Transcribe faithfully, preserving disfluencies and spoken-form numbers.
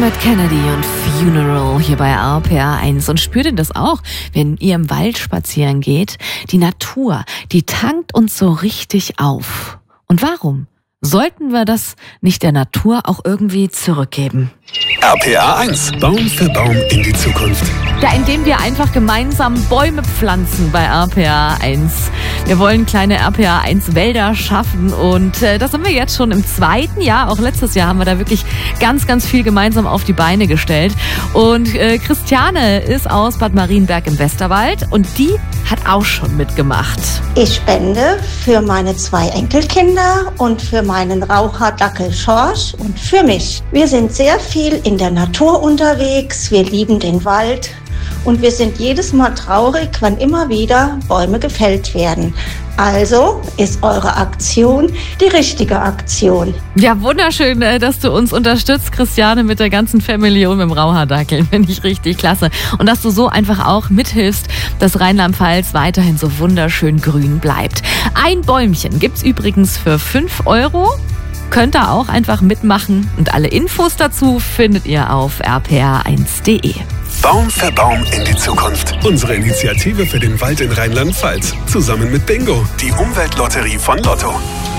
Dead Kennedy und Funeral hier bei R P R eins. Und spürt ihr das auch, wenn ihr im Wald spazieren geht? Die Natur, die tankt uns so richtig auf. Und warum sollten wir das nicht der Natur auch irgendwie zurückgeben? R P R eins. Baum für Baum in die Zukunft. Ja, indem wir einfach gemeinsam Bäume pflanzen bei R P R eins. Wir wollen kleine R P R eins Wälder schaffen und äh, das haben wir jetzt schon im zweiten Jahr. Auch letztes Jahr haben wir da wirklich ganz, ganz viel gemeinsam auf die Beine gestellt. Und äh, Christiane ist aus Bad Marienberg im Westerwald und die hat auch schon mitgemacht. Ich spende für meine zwei Enkelkinder und für meinen Raucherdackel Schorsch und für mich. Wir sind sehr viel in der Natur unterwegs, wir lieben den Wald und wir sind jedes Mal traurig, wenn immer wieder Bäume gefällt werden. Also ist eure Aktion die richtige Aktion. Ja, wunderschön, dass du uns unterstützt, Christiane, mit der ganzen Family und mit dem Raucherdackel. Finde ich richtig klasse. Und dass du so einfach auch mithilfst, dass Rheinland-Pfalz weiterhin so wunderschön grün bleibt. Ein Bäumchen gibt's übrigens für fünf Euro. Könnt ihr auch einfach mitmachen. Und alle Infos dazu findet ihr auf r p r eins punkt d e. Baum für Baum in die Zukunft. Unsere Initiative für den Wald in Rheinland-Pfalz. Zusammen mit Bingo, die Umweltlotterie von Lotto.